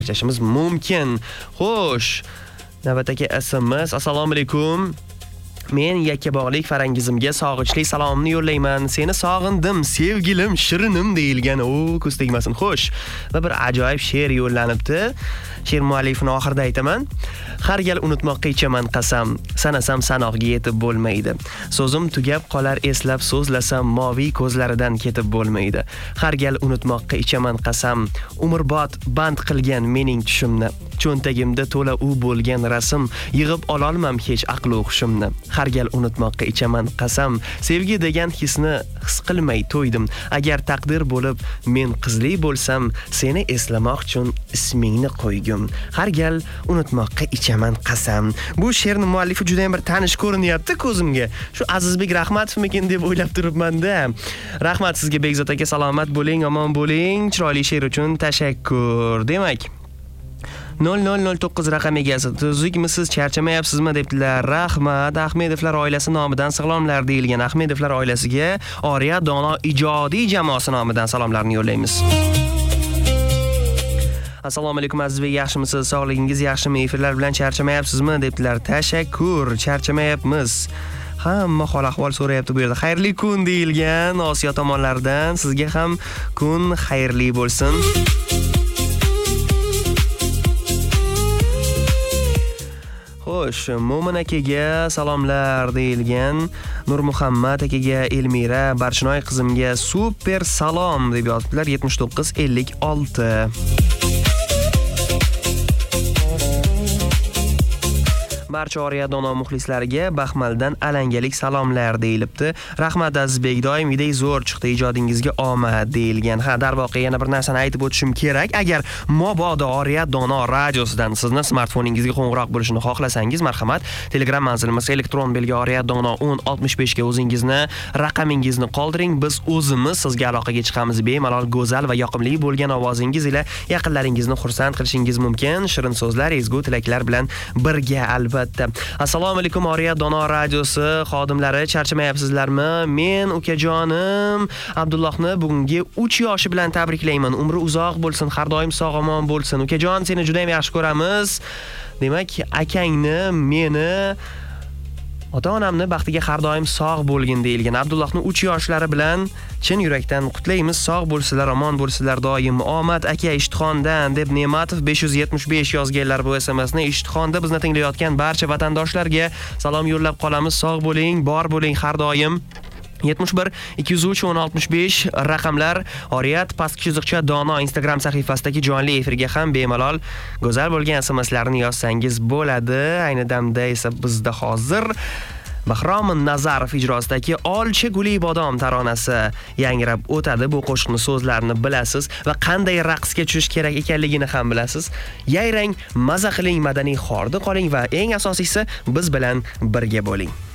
Yashashimiz mumkin. Xo'sh, navbatdagi SMS. Assalomu alaykum. Men Yakkabog'lik Farangizimga sog'ichli salomni yo'llayman. Seni sog'indim, sevgilim, shirinim deyilgan. Ko'z tegmasin. Xo'sh, va bir ajoyib she'r yo'llanibdi. She'r muallifini oxirida aytaman. Har gal unutmoqqa ichaman qasam, sanasam sanoqga yetib bo'lmaydi. So'zim tugab qolar eslab so'zlasam, moviy ko'zlaridan ketib bo'lmaydi. Har gal unutmoqqa ichaman qasam, umrbod band qilgan mening tushimni. Cho'ntagimda to'la u bo'lgan rasm, yig'ib ololmam hech aql va hushimni. Har gal unutmoqqa ichaman qasam, sevgi degan hisni his qilmay to'ydim. Agar taqdir bo'lib men qizli bo'lsam, seni eslamoq uchun ismingni qo'ygum. Har gal unutmoqqa ichaman qasam. Bu she'rning muallifi juda ham bir tanish ko'rinyapti ko'zimga. Shu Azizbek Rahmatovmikin deb o'ylab turibman-da. Rahmat sizga Bekzod aka, salomat bo'ling, omon bo'ling. Chiroyli she'r uchun tashakkur. Demak, 0009 raqam egasi. Tuzukmisiz, charchamayapsizmi debdilar. Rahmat. Ahmedovlar oilasi nomidan salomlar deyilgan. Ahmedovlar oilasiga Oriya Dono ijodiy jamoasi nomidan salomlarni yo'llaymiz. Assalomu alaykum Azizbek, yaxshimisiz? Sog'ligingiz yaxshimi? Efirlar bilan charchamayapsizmi debdilar. Tashakkur. Charchamayapmiz. Hamma hol ahvol so'rayapti bu yerda. Xayrli kun deyilgan Osiyo tomonlaridan. Sizga ham kun xayrli bo'lsin. Xo'sh, Mo'min akaga salomlar deyilgan. Nur Muhammad akaga, Elmira Barchinoy qizimga super salom deb yozibdilar. 7956. Barcha Oriya Dono muxlislariga Baxmaldan alangalik salomlar deyilibdi. Rahmat Azizbek, doimgidek zo'r chiqdi, ijodingizga omad deyilgan. Darvoqe yana bir narsani aytib o'tishim kerak. Agar mobodo Oriya Dono radiosidan sizni smartfoningizga qo'ng'iroq bo'lishini xohlasangiz, marhamat, Telegram manzilimiz elektron belgi Oriya Dono 1065 ga o'zingizni raqamingizni qoldiring. Biz o'zimiz sizga aloqaga chiqamiz. Bemalol go'zal va yoqimli bo'lgan ovozingiz ila yaqinlaringizni xursand qilishingiz mumkin. Shirin so'zlar, ezgu tilaklar bilan birga albatta. Assalomu alaykum Oriya Dono radiosi xodimlari, charchamayapsizlarmi? Men ukajonim Abdullohni bugungi 3 yoshi bilan tabriklayman. Umri uzoq bo'lsin, har doim sog' omon bo'lsin. Ukajon, seni juda ham yaxshi ko'ramiz. Demak, akangni, meni, ota-onamni baxtiga har doim sog' bo'lgin deyilgan. Abdullohni 3 yoshlari bilan chin yurakdan qutlaymiz. Sog' bo'lsinlar, omon bo'lsinlar doim. Omad aka Ishtixondan deb Ne'matov 575 yozganlar bu SMSni. Ishtixonda bizni tinglayotgan barcha vatandoshlarga salom yo'llab qolamiz. Sog' bo'ling, bor bo'ling har doim. 71 203 1065 raqamlar. Oriyat pastki chiziqcha Dono Instagram sahifasidagi jonli efirga ham bemalol go'zal bo'lgan SMSlarni yozsangiz bo'ladi. Ayni damda esa bizda hozir Bahrom Nazarov ijrosidagi Olcha guli bodom taronasi yangrab o'tadi. Bu qo'shiqni so'zlarini bilasiz va qanday raqsga tushish kerak ekanligini ham bilasiz. Yayrang, maza qiling, madaniy xorda qoling va eng asosiysi biz bilan birga bo'ling.